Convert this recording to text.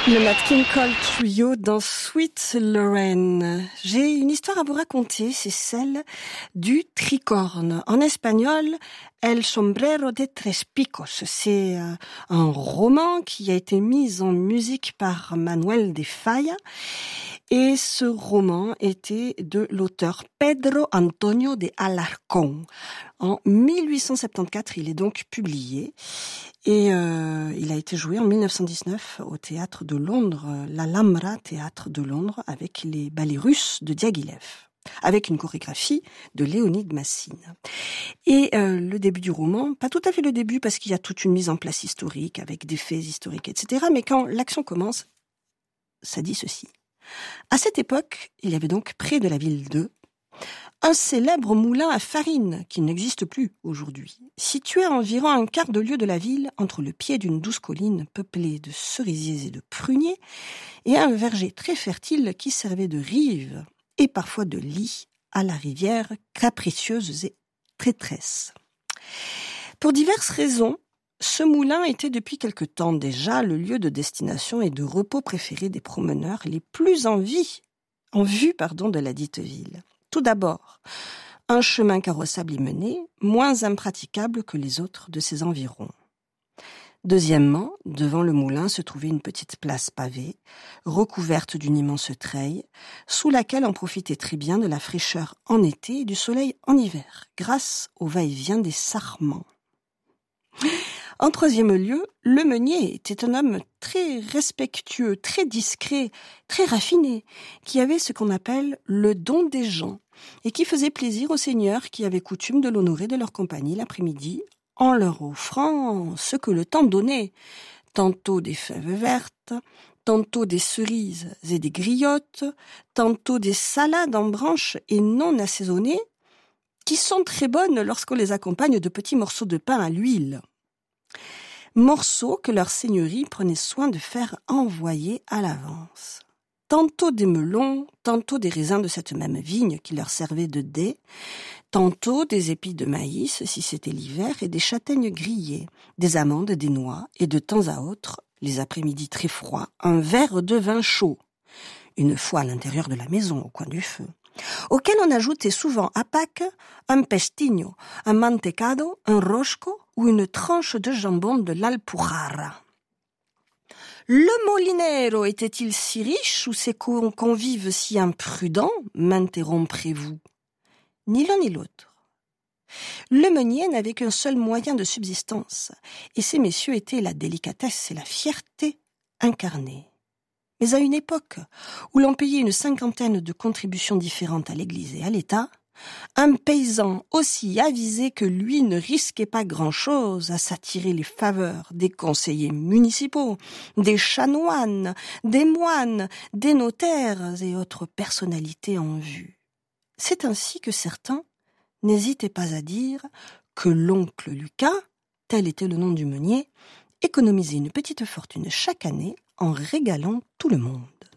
Le Nat King Cole Trio dans Sweet Lorraine. J'ai une histoire à vous raconter, c'est celle du tricorne. En espagnol, El sombrero de tres picos. C'est un roman qui a été mis en musique par Manuel de Falla. Et ce roman était de l'auteur Pedro Antonio de Alarcón. En 1874, il est donc publié. Et il a été joué en 1919 au théâtre de Londres, l'Alhambra Théâtre de Londres, avec les ballets russes de Diaghilev, avec une chorégraphie de Léonide Massine. Et le début du roman, pas tout à fait le début parce qu'il y a toute une mise en place historique, avec des faits historiques, etc. Mais quand l'action commence, ça dit ceci. À cette époque, il y avait donc près de la ville d'Eu, un célèbre moulin à farine qui n'existe plus aujourd'hui, situé à environ un quart de lieue de la ville, entre le pied d'une douce colline peuplée de cerisiers et de pruniers, et un verger très fertile qui servait de rive et parfois de lit à la rivière capricieuse et traîtresse. Pour diverses raisons, ce moulin était depuis quelque temps déjà le lieu de destination et de repos préféré des promeneurs les plus en vue de la dite ville. Tout d'abord, un chemin carrossable y menait, moins impraticable que les autres de ses environs. Deuxièmement, devant le moulin se trouvait une petite place pavée, recouverte d'une immense treille, sous laquelle on profitait très bien de la fraîcheur en été et du soleil en hiver, grâce au va-et-vient des sarments. En troisième lieu, le meunier était un homme très respectueux, très discret, très raffiné, qui avait ce qu'on appelle le don des gens, et qui faisait plaisir aux seigneurs qui avaient coutume de l'honorer de leur compagnie l'après-midi, en leur offrant ce que le temps donnait, tantôt des fèves vertes, tantôt des cerises et des griottes, tantôt des salades en branches et non assaisonnées, qui sont très bonnes lorsqu'on les accompagne de petits morceaux de pain à l'huile. Morceaux que leur seigneurie prenait soin de faire envoyer à l'avance. Tantôt des melons, tantôt des raisins de cette même vigne qui leur servait de dés, tantôt des épis de maïs si c'était l'hiver et des châtaignes grillées, des amandes, des noix et de temps à autre, les après-midi très froids, un verre de vin chaud, une fois à l'intérieur de la maison au coin du feu, auquel on ajoutait souvent à Pâques un pestigno, un mantecado, un rosco ou une tranche de jambon de l'Alpujarra. Le molinero était-il si riche ou ses convives si imprudents, m'interromprez-vous? Ni l'un ni l'autre. Le meunier n'avait qu'un seul moyen de subsistance, et ces messieurs étaient la délicatesse et la fierté incarnées. Mais à une époque où l'on payait une cinquantaine de contributions différentes à l'Église et à l'État, un paysan aussi avisé que lui ne risquait pas grand-chose à s'attirer les faveurs des conseillers municipaux, des chanoines, des moines, des notaires et autres personnalités en vue. C'est ainsi que certains n'hésitaient pas à dire que l'oncle Lucas, tel était le nom du meunier, économisait une petite fortune chaque année en régalant tout le monde.